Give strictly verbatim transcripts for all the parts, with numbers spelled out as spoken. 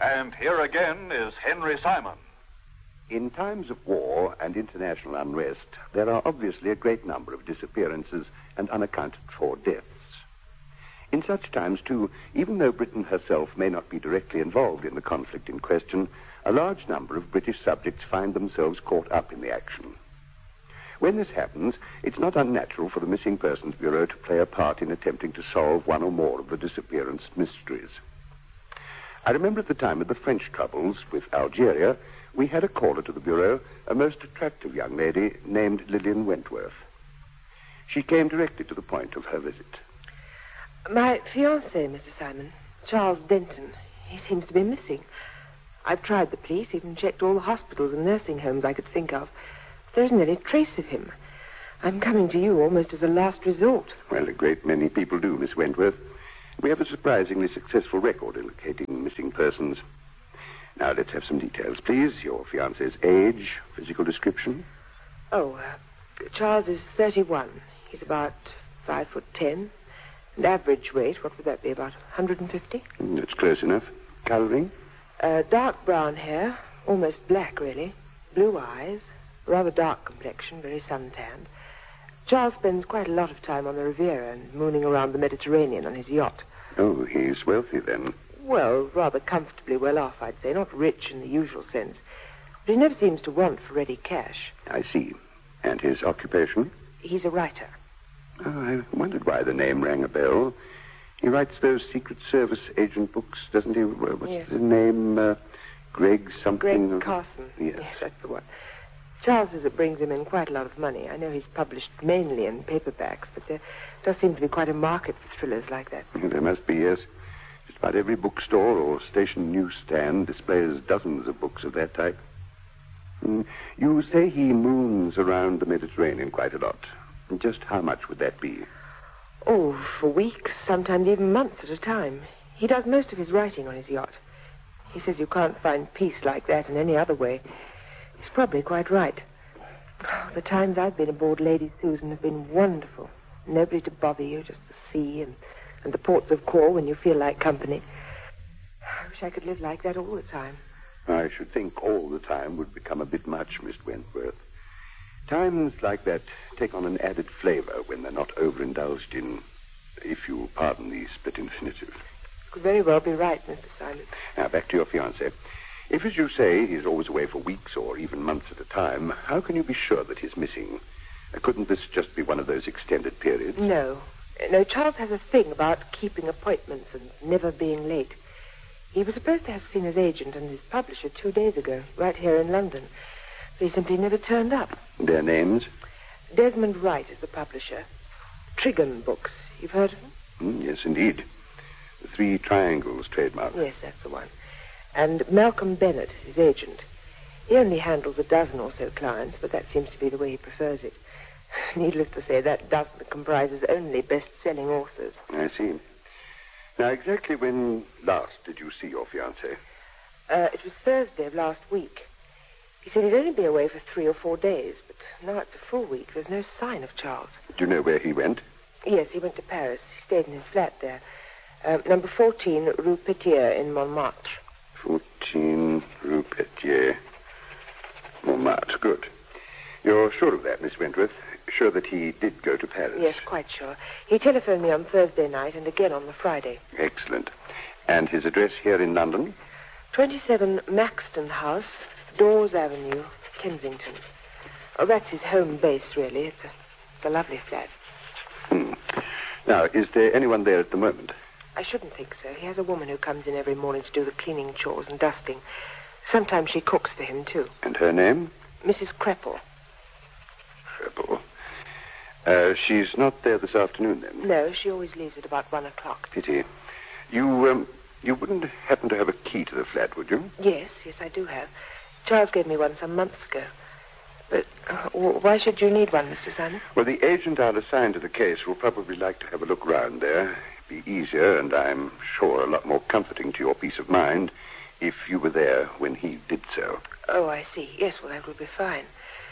And here again is Henry Simon. In times of war and international unrest, there are obviously a great number of disappearances and unaccounted-for deaths. In such times, too, even though Britain herself may not be directly involved in the conflict in question, a large number of British subjects find themselves caught up in the action. When this happens, it's not unnatural for the Missing Persons Bureau to play a part in attempting to solve one or more of the disappearance mysteries. I remember at the time of the French troubles with Algeria, we had a caller to the Bureau, a most attractive young lady named Lillian Wentworth. She came directly to the point of her visit. My fiancé, Mister Simon, Charles Denton, he seems to be missing. I've tried the police, even checked all the hospitals and nursing homes I could think of. There isn't any trace of him. I'm coming to you almost as a last resort. Well, a great many people do, Miss Wentworth. We have a surprisingly successful record in locating missing persons. Now, let's have some details, please. Your fiancé's age, physical description. Oh, uh, Charles is thirty-one. He's about five foot ten. And average weight, what would that be, about one hundred fifty? Mm, that's close enough. Colouring? Uh, dark brown hair, almost black, really. Blue eyes, rather dark complexion, very suntanned. Charles spends quite a lot of time on the Riviera and mooning around the Mediterranean on his yacht. Oh, he's wealthy, then. Well, rather comfortably well off, I'd say. Not rich in the usual sense. But he never seems to want for ready cash. I see. And his occupation? He's a writer. Oh, I wondered why the name rang a bell. He writes those Secret Service agent books, doesn't he? What's yes. the name? Uh, Greg something? Greg Carson. Yes. Yes, that's the one. Charles says it brings him in quite a lot of money. I know he's published mainly in paperbacks, but there does seem to be quite a market for thrillers like that. There must be, yes. Just about every bookstore or station newsstand displays dozens of books of that type. Mm. You say he moons around the Mediterranean quite a lot. Just how much would that be? Oh, for weeks, sometimes even months at a time. He does most of his writing on his yacht. He says you can't find peace like that in any other way. He's probably quite right. Oh, the times I've been aboard Lady Susan have been wonderful. Nobody to bother you, just the sea and, and the ports of call when you feel like company. I wish I could live like that all the time. I should think all the time would become a bit much, Miss Wentworth. Times like that take on an added flavor when they're not overindulged in, if you pardon the split infinitive. You could very well be right, Mister Simon. Now, back to your fiancé. If, as you say, he's always away for weeks or even months at a time, how can you be sure that he's missing? Uh, couldn't this just be one of those extended periods? No. No, Charles has a thing about keeping appointments and never being late. He was supposed to have seen his agent and his publisher two days ago, right here in London. But he simply never turned up. Their names? Desmond Wright is the publisher. Trigon Books. You've heard of him? Mm, yes, indeed. The Three Triangles trademark. Yes, that's the one. And Malcolm Bennett is his agent. He only handles a dozen or so clients, but that seems to be the way he prefers it. Needless to say, that dozen comprises only best-selling authors. I see. Now, exactly when last did you see your fiancé? Uh, it was Thursday of last week. He said he'd only be away for three or four days, but now it's a full week. There's no sign of Charles. Do you know where he went? Yes, he went to Paris. He stayed in his flat there. Um, number fourteen, Rue Petier in Montmartre. fourteen Rue Petier, Montmartre. Good. You're sure of that, Miss Wentworth? Sure that he did go to Paris? Yes, quite sure. He telephoned me on Thursday night and again on the Friday. Excellent. And his address here in London? twenty-seven Maxton House, Dawes Avenue, Kensington. Oh, that's his home base, really. It's a, it's a lovely flat. Hmm. Now, is there anyone there at the moment? I shouldn't think so. He has a woman who comes in every morning to do the cleaning chores and dusting. Sometimes she cooks for him, too. And her name? Missus Kreppel. Kreppel. Uh, she's not there this afternoon, then? No, she always leaves at about one o'clock. Pity. You, um, you wouldn't happen to have a key to the flat, would you? Yes, yes, I do have. Charles gave me one some months ago. But uh, why should you need one, Mister Simon? Well, the agent I'll assign to the case will probably like to have a look round there. It'd be easier, and I'm sure a lot more comforting to your peace of mind, if you were there when he did so. Oh, I see. Yes, well, that would be fine.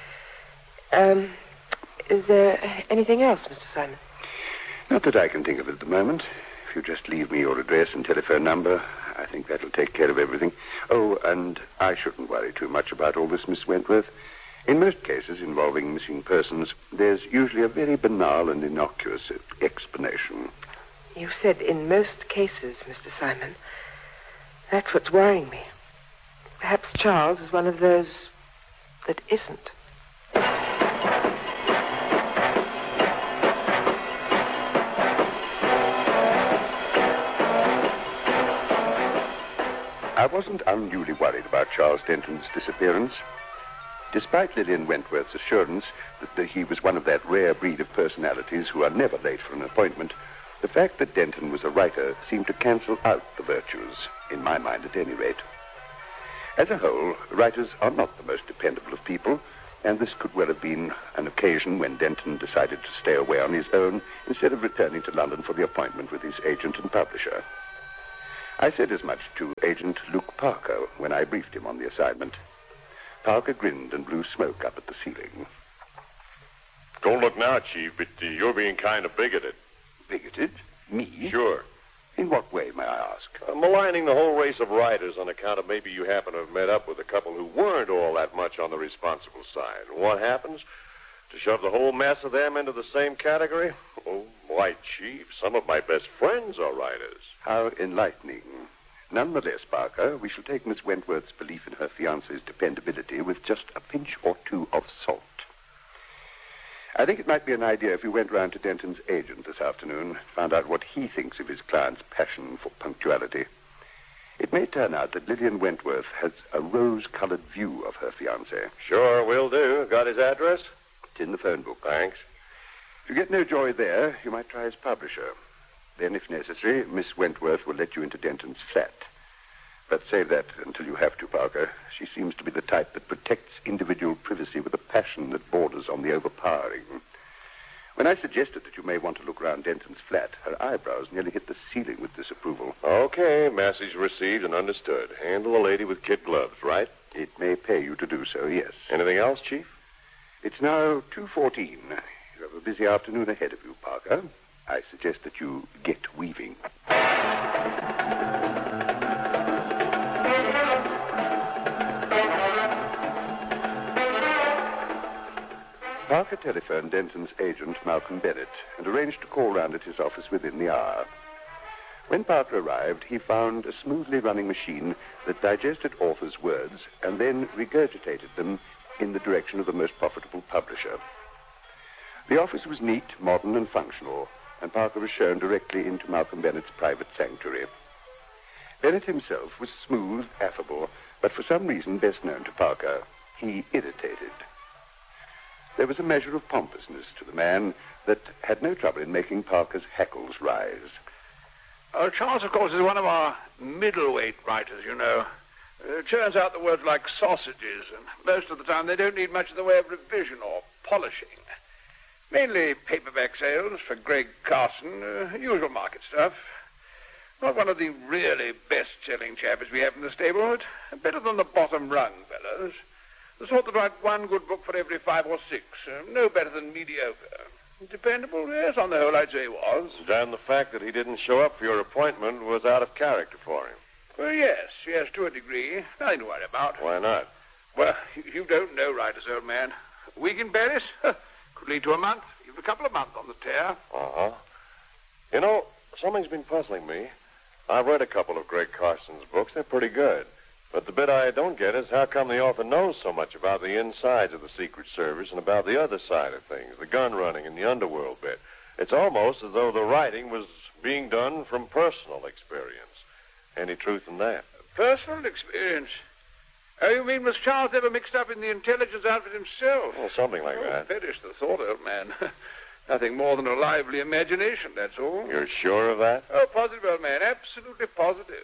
Um, is there anything else, Mister Simon? Not that I can think of at the moment. If you just leave me your address and telephone number, I think that'll take care of everything. Oh, and I shouldn't worry too much about all this, Miss Wentworth. In most cases involving missing persons, there's usually a very banal and innocuous explanation. You said in most cases, Mister Simon. That's what's worrying me. Perhaps Charles is one of those that isn't. I wasn't unduly worried about Charles Denton's disappearance. Despite Lillian Wentworth's assurance that the, he was one of that rare breed of personalities who are never late for an appointment, the fact that Denton was a writer seemed to cancel out the virtues, in my mind at any rate. As a whole, writers are not the most dependable of people, and this could well have been an occasion when Denton decided to stay away on his own instead of returning to London for the appointment with his agent and publisher. I said as much to Agent Luke Parker when I briefed him on the assignment. Parker grinned and blew smoke up at the ceiling. Don't look now, Chief, but uh, you're being kind of bigoted. Bigoted? Me? Sure. In what way, may I ask? Uh, maligning the whole race of writers on account of maybe you happen to have met up with a couple who weren't all that much on the responsible side. And what happens? To shove the whole mass of them into the same category? Oh, why, Chief, some of my best friends are writers. How enlightening. Nonetheless, Parker, we shall take Miss Wentworth's belief in her fiancé's dependability with just a pinch or two of salt. I think it might be an idea if you went round to Denton's agent this afternoon, found out what he thinks of his client's passion for punctuality. It may turn out that Lillian Wentworth has a rose-colored view of her fiancé. Sure, will do. Got his address? It's in the phone book. Thanks. If you get no joy there, you might try his publisher. Then, if necessary, Miss Wentworth will let you into Denton's flat. But save that until you have to, Parker. She seems to be the type that protects individual privacy with a passion that borders on the overpowering. When I suggested that you may want to look round Denton's flat, her eyebrows nearly hit the ceiling with disapproval. Okay, message received and understood. Handle the lady with kid gloves, right? It may pay you to do so, yes. Anything else, Chief? It's now two fourteen. You have a busy afternoon ahead of you, Parker. I suggest that you get weaving. Parker telephoned Denton's agent, Malcolm Bennett, and arranged to call round at his office within the hour. When Parker arrived, he found a smoothly running machine that digested authors' words and then regurgitated them in the direction of the most profitable publisher. The office was neat, modern, and functional, and Parker was shown directly into Malcolm Bennett's private sanctuary. Bennett himself was smooth, affable, but for some reason best known to Parker, he irritated. There was a measure of pompousness to the man that had no trouble in making Parker's hackles rise. Uh, Charles, of course, is one of our middleweight writers, you know. Uh, churns out the words like sausages, and most of the time they don't need much in the way of revision or polishing. Mainly paperback sales for Greg Carson, uh, usual market stuff. Not one of the really best-selling chappies we have in the stable, but better than the bottom rung fellows. The sort that write one good book for every five or six. Uh, no better than mediocre. Dependable? Yes, on the whole, I'd say he was. And the fact that he didn't show up for your appointment was out of character for him. Well, yes, yes, to a degree. Nothing to worry about. Why not? Well, you, you don't know writers, old man. A week in Paris could lead to a month, even a couple of months on the tear. Uh-huh. You know, something's been puzzling me. I've read a couple of Greg Carson's books. They're pretty good. But the bit I don't get is how come the author knows so much about the insides of the Secret Service and about the other side of things, the gun running and the underworld bit. It's almost as though the writing was being done from personal experience. Any truth in that? Personal experience? Oh, you mean was Charles ever mixed up in the intelligence outfit himself? Well, something like oh, that. Perish the thought, old man. Nothing more than a lively imagination, that's all. You're sure of that? Oh, positive, old man. Absolutely positive.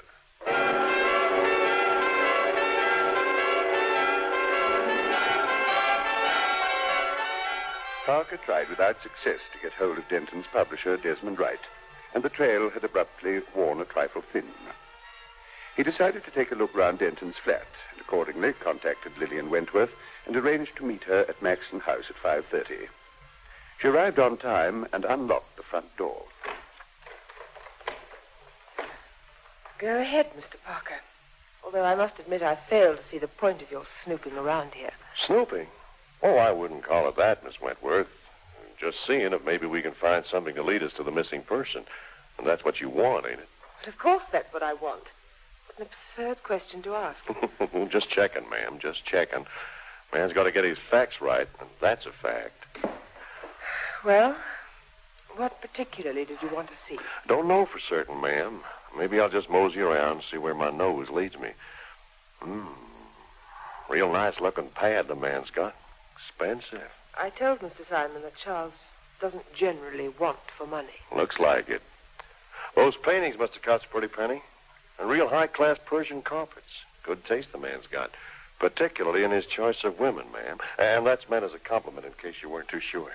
Parker tried without success to get hold of Denton's publisher, Desmond Wright, and the trail had abruptly worn a trifle thin. He decided to take a look round Denton's flat, and accordingly contacted Lillian Wentworth and arranged to meet her at Maxton House at five thirty. She arrived on time and unlocked the front door. Go ahead, Mister Parker. Although I must admit I fail to see the point of your snooping around here. Snooping? Oh, I wouldn't call it that, Miss Wentworth. Just seeing if maybe we can find something to lead us to the missing person. And that's what you want, ain't it? But of course that's what I want. What an absurd question to ask. Just checking, ma'am, just checking. Man's got to get his facts right, and that's a fact. Well, what particularly did you want to see? Don't know for certain, ma'am. Maybe I'll just mosey around and see where my nose leads me. Hmm. Real nice-looking pad the man's got. Expensive. I told Mister Simon that Charles doesn't generally want for money. Looks like it. Those paintings must have cost a pretty penny. And real high-class Persian carpets. Good taste the man's got. Particularly in his choice of women, ma'am. And that's meant as a compliment in case you weren't too sure.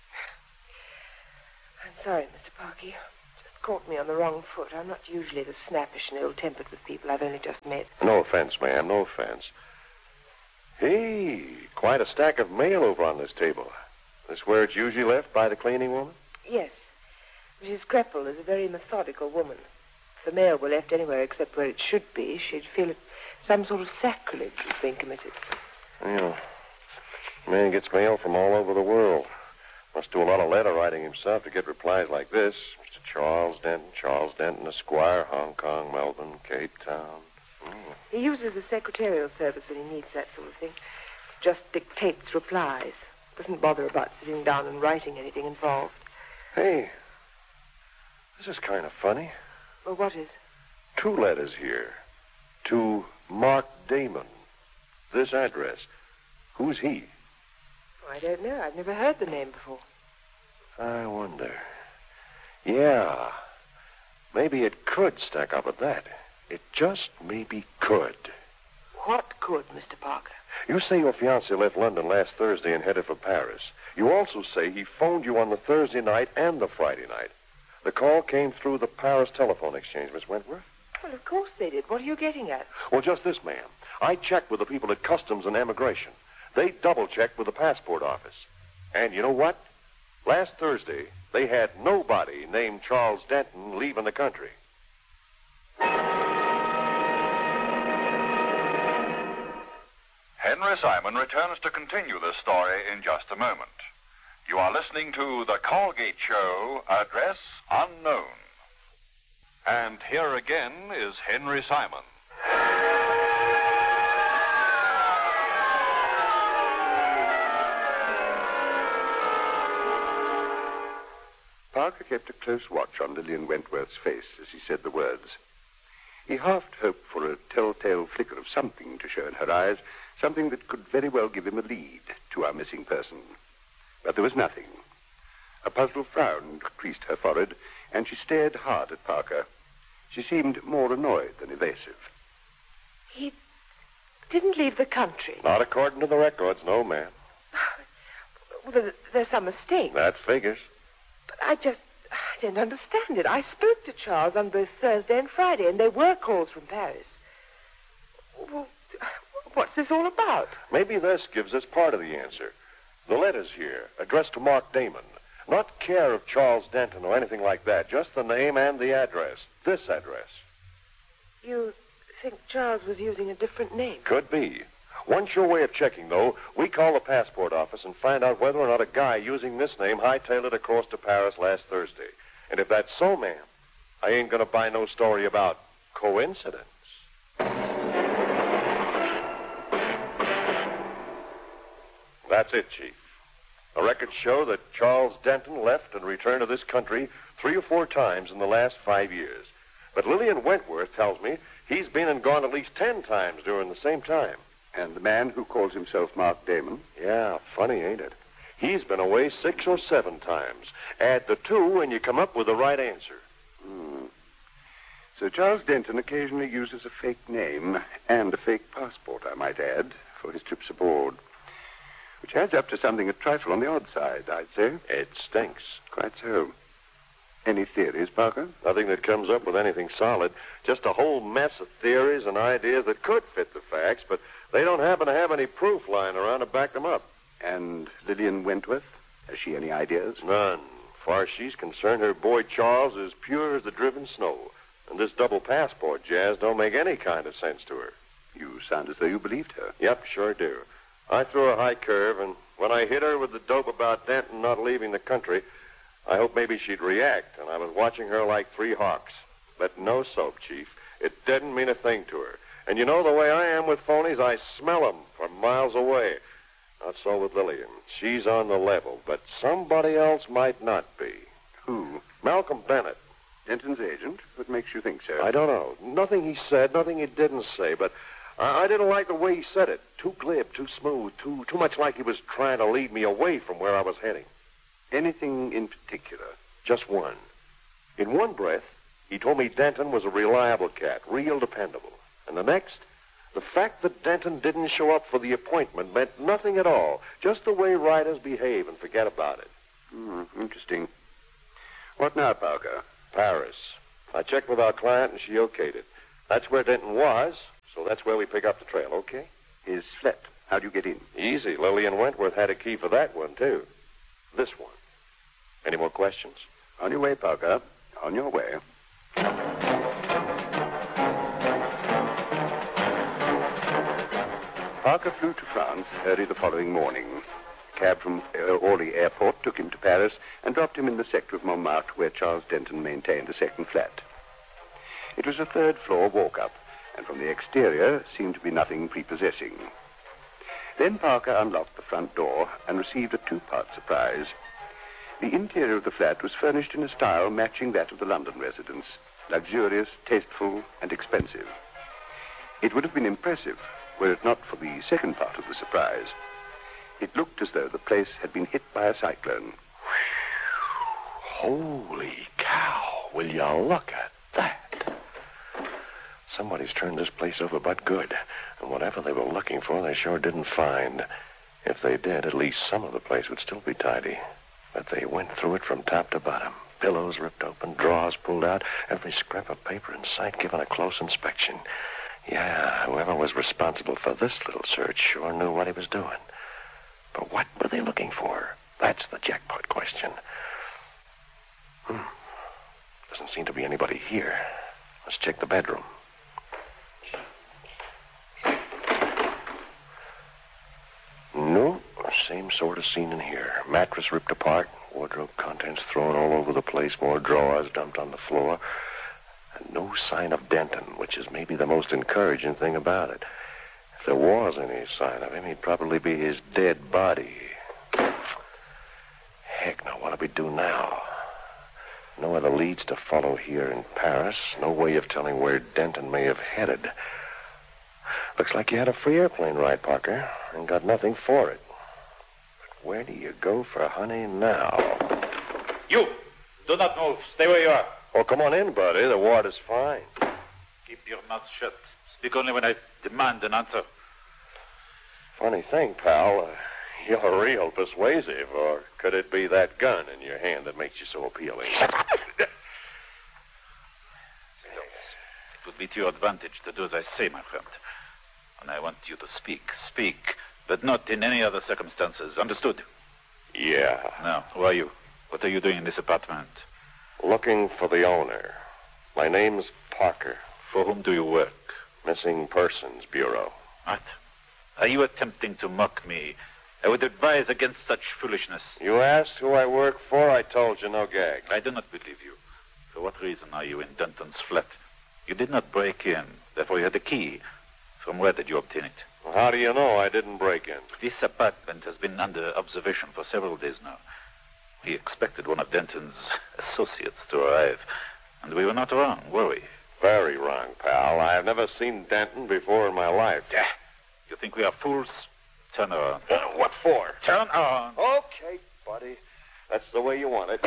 I'm sorry, Mister Parker. You just caught me on the wrong foot. I'm not usually the snappish and ill-tempered with people I've only just met. No offense, ma'am, no offense. Hey, quite a stack of mail over on this table. This where it's usually left by the cleaning woman? Yes. Missus Kreppel is a very methodical woman. If the mail were left anywhere except where it should be, she'd feel it some sort of sacrilege has been committed. Yeah. Man gets mail from all over the world. Must do a lot of letter writing himself to get replies like this. Mister Charles Denton, Charles Denton, Esquire, Hong Kong, Melbourne, Cape Town. Mm. He uses a secretarial service when he needs that sort of thing. Just dictates replies. Doesn't bother about sitting down and writing anything involved. Hey, this is kind of funny. Well, what is? Two letters here. To Mark Damon. This address. Who's he? I don't know. I've never heard the name before. I wonder. Yeah. Maybe it could stack up at that. It just maybe could. What could, Mister Parker? You say your fiancé left London last Thursday and headed for Paris. You also say he phoned you on the Thursday night and the Friday night. The call came through the Paris telephone exchange, Miss Wentworth. Well, of course they did. What are you getting at? Well, just this, ma'am. I checked with the people at Customs and Immigration. They double-checked with the passport office. And you know what? Last Thursday, they had nobody named Charles Denton leaving the country. Henry Simon returns to continue this story in just a moment. You are listening to The Colgate Show, Address Unknown. And here again is Henry Simon. Parker kept a close watch on Lillian Wentworth's face as he said the words. He half hoped for a telltale flicker of something to show in her eyes, something that could very well give him a lead to our missing person. But there was nothing. A puzzled frown creased her forehead, and she stared hard at Parker. She seemed more annoyed than evasive. He didn't leave the country. Not according to the records, no, ma'am. Well, there- there's some mistake. That figures. But I just... I don't understand it. I spoke to Charles on both Thursday and Friday, and there were calls from Paris. Well, what's this all about? Maybe this gives us part of the answer. The letter's here, addressed to Mark Damon. Not care of Charles Denton or anything like that, just the name and the address. This address. You think Charles was using a different name? Could be. One sure way of checking, though, we call the passport office and find out whether or not a guy using this name hightailed it across to Paris last Thursday. And if that's so, ma'am, I ain't going to buy no story about coincidence. That's it, Chief. The records show that Charles Denton left and returned to this country three or four times in the last five years. But Lillian Wentworth tells me he's been and gone at least ten times during the same time. And the man who calls himself Mark Damon? Yeah, funny, ain't it? He's been away six or seven times. Add the two, and you come up with the right answer. Hmm. So Charles Denton occasionally uses a fake name and a fake passport, I might add, for his trips aboard. Which adds up to something a trifle on the odd side, I'd say. It stinks. Quite so. Any theories, Parker? Nothing that comes up with anything solid. Just a whole mess of theories and ideas that could fit the facts, but they don't happen to have any proof lying around to back them up. And Lillian Wentworth? Has she any ideas? None. As far as she's concerned, her boy Charles is pure as the driven snow. And this double passport jazz don't make any kind of sense to her. You sound as though you believed her. Yep, sure do. I threw a high curve, and when I hit her with the dope about Denton not leaving the country, I hoped maybe she'd react, and I was watching her like three hawks. But no soap, Chief. It didn't mean a thing to her. And you know the way I am with phonies, I smell them from miles away. Not so with Lillian. She's on the level, but somebody else might not be. Who? Malcolm Bennett. Denton's agent? What makes you think so? I don't know. Nothing he said, nothing he didn't say, but I, I didn't like the way he said it. Too glib, too smooth, too too much like he was trying to lead me away from where I was heading. Anything in particular? Just one. In one breath, he told me Denton was a reliable cat, real dependable. And the next, the fact that Denton didn't show up for the appointment meant nothing at all, just the way writers behave and forget about it. Hmm, interesting. What now, Parker? Paris. I checked with our client, and she okayed it. That's where Denton was, so that's where we pick up the trail, okay? His flat. How do you get in? Easy. Lillian Wentworth had a key for that one, too. This one. Any more questions? On your way, Parker. On your way. Parker flew to France early the following morning. A cab from uh, Orly Airport took him to Paris and dropped him in the sector of Montmartre where Charles Denton maintained a second flat. It was a third-floor walk-up, and from the exterior seemed to be nothing prepossessing. Then Parker unlocked the front door and received a two-part surprise. The interior of the flat was furnished in a style matching that of the London residence, luxurious, tasteful, and expensive. It would have been impressive were it not for the second part of the surprise. It looked as though the place had been hit by a cyclone. Holy cow, will you look at that? Somebody's turned this place over but good, and whatever they were looking for, they sure didn't find. If they did, at least some of the place would still be tidy. But they went through it from top to bottom. Pillows ripped open, drawers pulled out, every scrap of paper in sight given a close inspection. Yeah, whoever was responsible for this little search sure knew what he was doing. But what were they looking for? That's the jackpot question. Hmm. Doesn't seem to be anybody here. Let's check the bedroom. No, same sort of scene in here. Mattress ripped apart, wardrobe contents thrown all over the place, more drawers dumped on the floor. And no sign of Denton, which is maybe the most encouraging thing about it. If there was any sign of him, he'd probably be his dead body. Heck, now what do we do now? No other leads to follow here in Paris. No way of telling where Denton may have headed. Looks like you had a free airplane ride, Parker, and got nothing for it. But where do you go for honey now? You! Do not move. Stay where you are. Oh, come on in, buddy. The water's fine. Keep your mouth shut. Speak only when I demand an answer. Funny thing, pal. Uh, you're real persuasive. Or could it be that gun in your hand that makes you so appealing? It would be to your advantage to do as I say, my friend. And I want you to speak. Speak, but not in any other circumstances. Understood? Yeah. Now, who are you? What are you doing in this apartment? Looking for the owner. My name's Parker. For whom do you work? Missing Persons Bureau. What? Are you attempting to mock me? I would advise against such foolishness. You asked who I work for. I told you, no gag. I do not believe you. For what reason are you in Denton's flat? You did not break in. Therefore, you had the key. From where did you obtain it? Well, how do you know I didn't break in? This apartment has been under observation for several days now. We expected one of Denton's associates to arrive, and we were not wrong, were we? Very wrong, pal. I have never seen Denton before in my life. Yeah. You think we are fools? Turn around. Uh, what for? Turn on. Okay, buddy. That's the way you want it.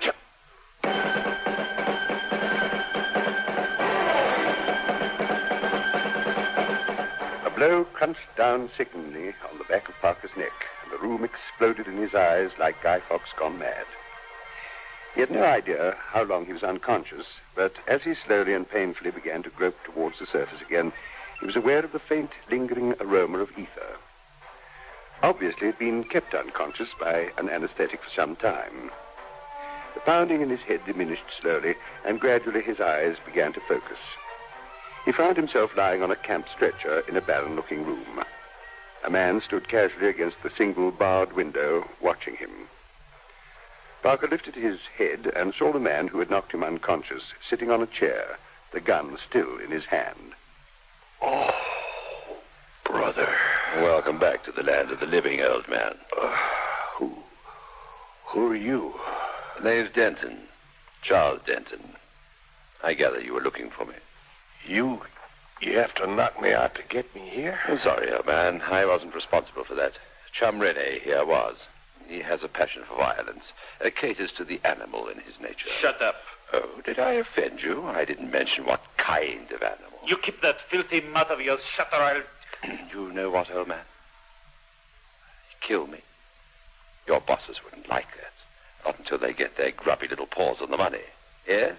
A blow crunched down sickeningly on the back of Parker's neck, and the room exploded in his eyes like Guy Fawkes gone mad. He had no idea how long he was unconscious, but as he slowly and painfully began to grope towards the surface again, he was aware of the faint, lingering aroma of ether. Obviously, he had been kept unconscious by an anesthetic for some time. The pounding in his head diminished slowly, and gradually his eyes began to focus. He found himself lying on a camp stretcher in a barren-looking room. A man stood casually against the single barred window, watching him. Parker lifted his head and saw the man who had knocked him unconscious sitting on a chair, the gun still in his hand. Oh, brother. Welcome back to the land of the living, old man. Uh, who... who are you? Name's Denton. Charles Denton. I gather you were looking for me. You... you have to knock me out to get me here? I'm sorry, old man. I wasn't responsible for that. Chum Rene here was. He has a passion for violence. Uh, caters to the animal in his nature. Shut up. Oh, did I offend you? I didn't mention what kind of animal. You keep that filthy mouth of yours shut or I'll... You know what, old man? Kill me. Your bosses wouldn't like that. Not until they get their grubby little paws on the money. Yes?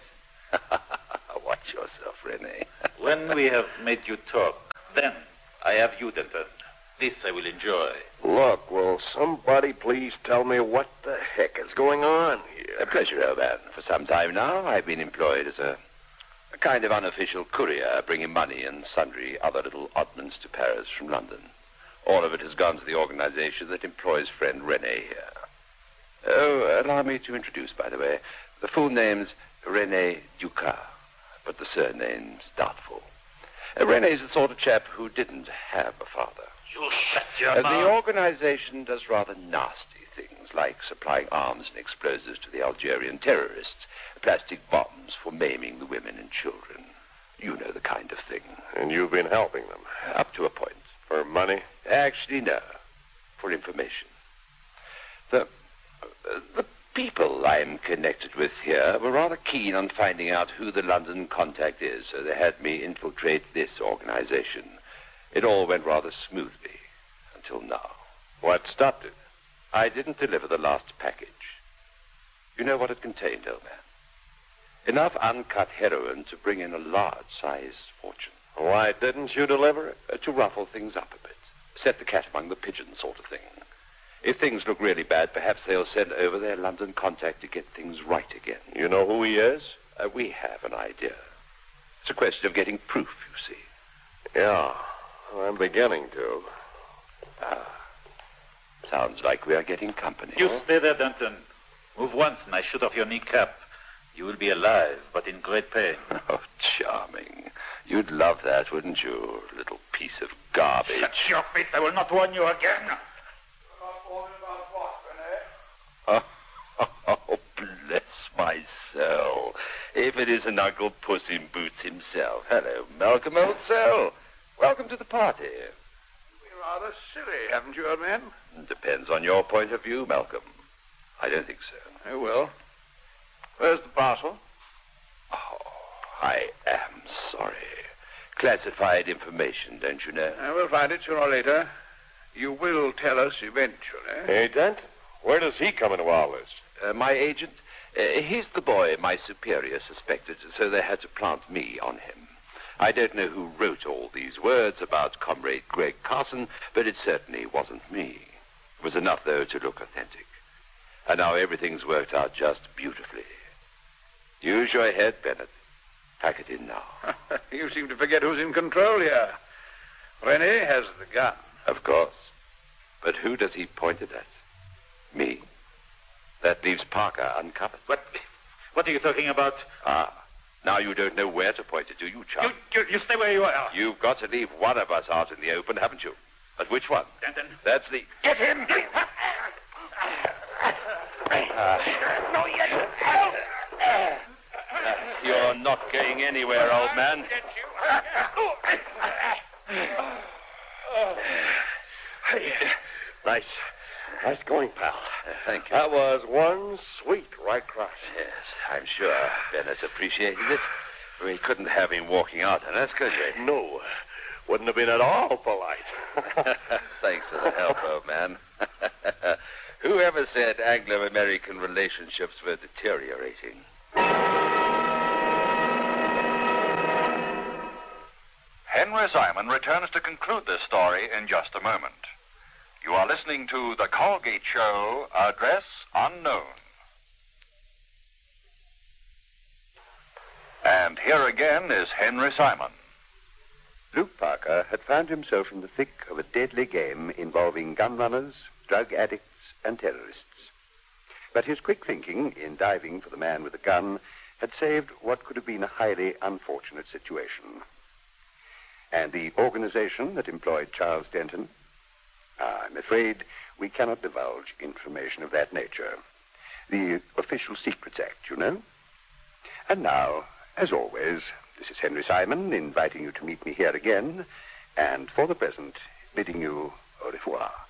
Watch yourself, Rene. When we have made you talk, then I have you, Denton. This I will enjoy. Look, will somebody please tell me what the heck is going on here? A pleasure, old man. For some time now, I've been employed as a, a kind of unofficial courier, bringing money and sundry other little oddments to Paris from London. All of it has gone to the organization that employs friend Rene here. Oh, allow me to introduce, by the way. The full name's Rene Ducat, but the surname's doubtful. Uh, Rene's the sort of chap who didn't have a father. You shut your Uh, mouth. the organization does rather nasty things, like supplying arms and explosives to the Algerian terrorists, plastic bombs for maiming the women and children. You know the kind of thing. And you've been helping them? Up to a point. For money? Actually, no. For information. The, uh, the people I'm connected with here were rather keen on finding out who the London contact is, so they had me infiltrate this organization. It all went rather smoothly, until now. What stopped it? I didn't deliver the last package. You know what it contained, old man? Enough uncut heroin to bring in a large-sized fortune. Why didn't you deliver it? Uh, to ruffle things up a bit. Set the cat among the pigeons sort of thing. If things look really bad, perhaps they'll send over their London contact to get things right again. You know who he is? Uh, we have an idea. It's a question of getting proof, you see. Yeah, I'm beginning to. Ah, sounds like we are getting company. You stay there, Denton. Move once and I shoot off your kneecap. You will be alive, but in great pain. Oh, charming. You'd love that, wouldn't you, little piece of garbage? Shut your face. I will not warn you again. Oh, oh, bless my soul. If it isn't Uncle Puss in Boots himself. Hello, Malcolm, old soul. Welcome to the party. You've been rather silly, haven't you, old man? Depends on your point of view, Malcolm. I don't think so. Oh, well. Where's the parcel? Oh, I am sorry. Classified information, don't you know? Uh, we'll find it sooner or later. You will tell us eventually. Hey, Dent, where does he come into all this? Uh, my agent, uh, he's the boy my superior suspected, so they had to plant me on him. I don't know who wrote all these words about Comrade Greg Carson, but it certainly wasn't me. It was enough, though, to look authentic. And now everything's worked out just beautifully. Use your head, Bennett. Pack it in now. You seem to forget who's in control here. Rene has the gun. Of course. But who does he point it at? Me. That leaves Parker uncovered. What, what are you talking about? Ah, now you don't know where to point it, do you, chum? You, you, you stay where you are. You've got to leave one of us out in the open, haven't you? But which one? Denton. That's the... Get him! Uh, no, yet. You're not going anywhere, old man. Nice. Nice going, pal. Uh, thank you. That was one sweet right cross. Yes, I'm sure Bennett appreciated it. We couldn't have him walking out on us, could we? No, wouldn't have been at all polite. Thanks for the help, old man. Whoever said Anglo-American relationships were deteriorating? Henry Simon returns to conclude this story in just a moment. You are listening to The Colgate Show, Address Unknown. And here again is Henry Simon. Luke Parker had found himself in the thick of a deadly game involving gun runners, drug addicts, and terrorists. But his quick thinking in diving for the man with the gun had saved what could have been a highly unfortunate situation. And the organization that employed Charles Denton? Ah, I'm afraid we cannot divulge information of that nature. The Official Secrets Act, you know. And now, as always, this is Henry Simon inviting you to meet me here again, and for the present, bidding you au revoir.